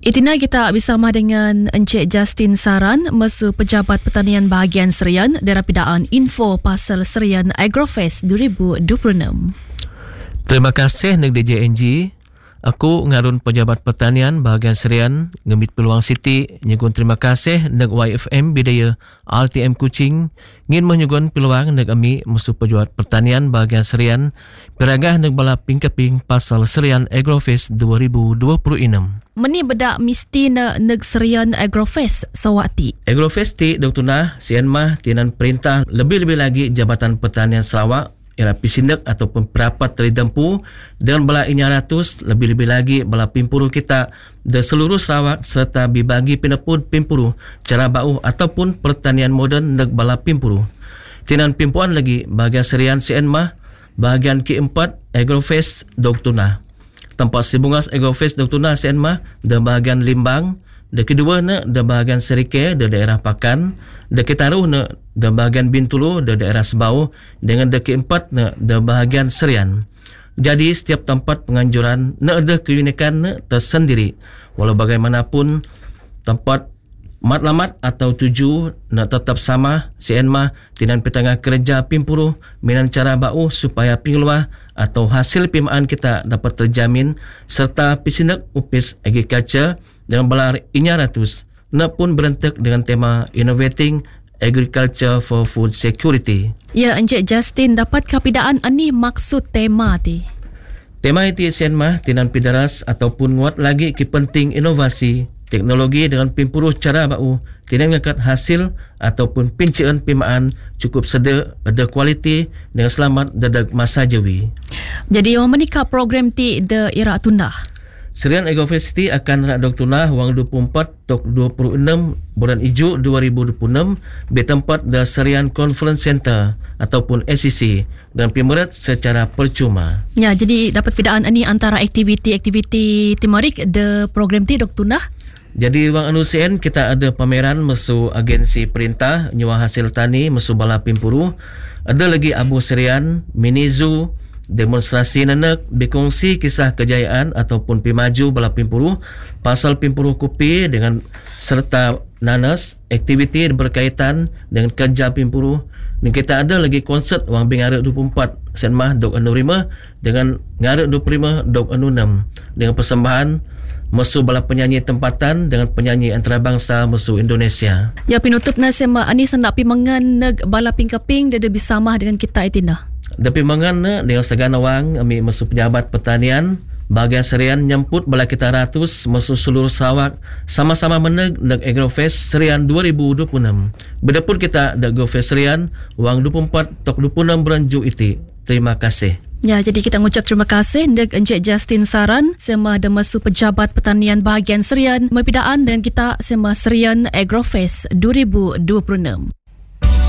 Itina kita bersama dengan Encik Justin Saran, Mesu Pejabat Pertanian Bahagian Serian, Darabidaan Info Pasal Serian Agrofest 2026. Terima kasih neg DJNG. Aku ngarun Pejabat Pertanian Bahagian Serian ngemit peluang Siti nyegun terima kasih neg YFM Bidaya RTM Kuching ngin menyugun peluang neg ami Mesu Pejabat Pertanian Bahagian Serian piragah neg bala pingkeping pasal Serian Agrofest 2026. Meni bedak mesti neg Serian Agrofest sawati. Agrofest ti Dr. Nah sian mah tinan perintah lebih-lebih lagi Jabatan Pertanian Sarawak era pisindak ataupun perapat teridempu dengan bala 900 lebih-lebih lagi bala pimpuru kita di seluruh Sarawak serta dibagi pinapun pimpuru cara bau ataupun pertanian moden neg bala pimpuru. Tinan pimpuan lagi bahagian serian sian mah bahagian keempat Agrofest Dr. Nah. Tempat sibungas Agrofest Dr. Nah sian mah di bahagian Limbang, di kedua na di bahagian Serike di daerah Pakan, di ketaruh na di bahagian Bintulu di daerah Sebau, dengan di keempat na di bahagian Serian. Jadi setiap tempat penganjuran na ada keunikan na tersendiri. Walau bagaimanapun tempat matlamat atau tuju na tetap sama sian mah tinan petangah kerja pimpuru minan cara bau supaya pingluah atau hasil pimaan kita dapat terjamin serta pisindak upis agriculture dengan belar 900 na pun berentek dengan tema Innovating Agriculture for Food Security. Ya, Encik Justin, dapat kapidaan ani maksud tema ti? Tema itu sian mah tinan pidaras ataupun nguat lagi ki penting inovasi teknologi dengan pimpuruh cara bau tinan ngakat hasil ataupun pincaan pimaan cukup sedar ada kualiti dengan selamat dadak masa jawi. Jadi yang menikah program ti de ira tundah. Serian Agrofest akan nak Dr. Nah wang 24 tok 26 bulan Ijuk 2026 di tempat The Serian Conference Center ataupun SCC dan pimerat secara percuma. Ya, jadi dapat pidaan ani antara aktiviti-aktiviti timarik de program ti Dr. Nah. Jadi wang anusian kita ada pameran mesu agensi perintah nyuah hasil tani mesu bala pimpuru. Ada lagi Abu Serian, mini zoo, demonstrasi nanak, berkongsi kisah kejayaan ataupun pimaju bala pimpuru, pasal pimpuru kopi dengan serta nanas, aktiviti berkaitan dengan kerja pimpuru. Dan kita ada lagi konsert wang bingarek 24 sen mah dok anu 5 dengan ngarek 25 dok anu 6 dengan persembahan mesu bala penyanyi tempatan dengan penyanyi antarabangsa mesu Indonesia. Ya, pinutup na sema ani sandak pimangan neg bala pingkeping dia bersama dengan kita itina. Dapi mangan na dengan segana wang ami mesu Pejabat Pertanian bahagian serian nyambut bala kita ratus mesu seluruh Sarawak sama-sama meneg neg Agrofest Serian 2026. Bedapun kita neg Agrofest Serian wang 24 tok 26 bulan Ju iti. Terima kasih. Ya, jadi kita ngucap terima kasih neg Encik Justin Saran sema de mesu Pejabat Pertanian Bahagian Serian mepidaan dengan kita sema Serian Agrofest 2026.